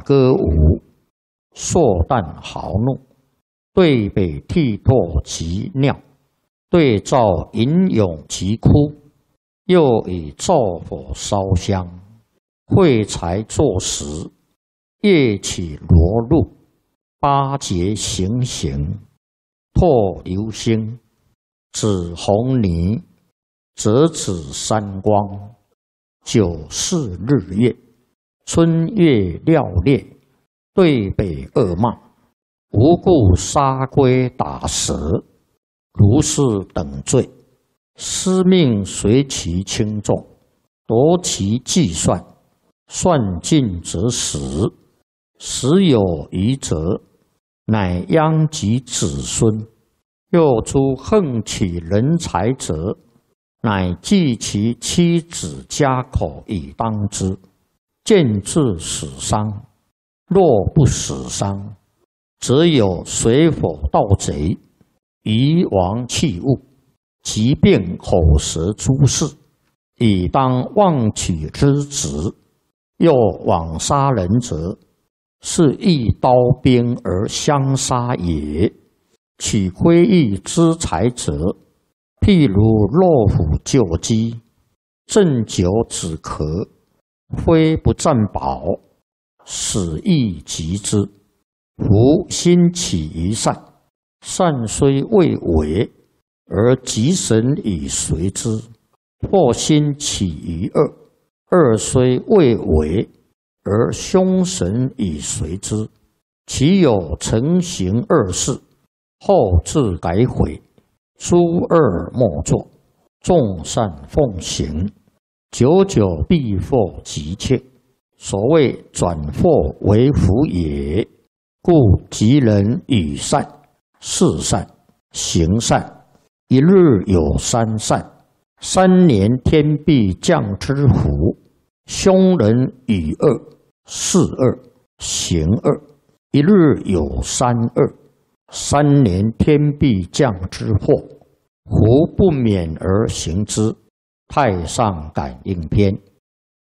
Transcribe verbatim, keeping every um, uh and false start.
歌舞，硕旦豪怒，对北涕唾及尿，对照吟咏及哭，又以灶火烧香，会财作食，夜起罗露，八节行刑，唾流星，指红泥，折指山光，九四日月，春月料烈，对北恶骂，无故杀龟打蛇，如是等罪，司命随其轻重，夺其计算，算尽则死，死有余则，乃殃及子孙。又诸横起人才者，乃计其妻子家口以当之，见至死伤。若不死伤，则有水火盗贼，夷王弃物，疾病口舌诸事，以当妄取之职。又枉杀人者，是一刀兵而相杀也。取窥益之财者，譬如落虎救鸡，鸩酒止咳，非不占宝，死亦及之。夫心起于善，善虽未为，而吉神以随之；或心起于恶，恶虽未为，而凶神以随之。其有成行恶事，后自改悔，诸恶莫作，众善奉行，久久必获吉切。所谓转祸为福也。故吉人与善、事善、行善，一日有三善，三年天必降之福。凶人与恶、事恶、行恶，一日有三恶，三年天必降之祸，胡不免而行之。太上感应篇。